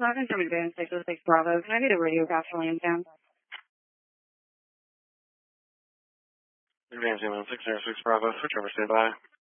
Logan from Advanced 606 Bravo. Can I get a radio pass for Lansdowne? Advanced 606 Bravo, switch over, stand by.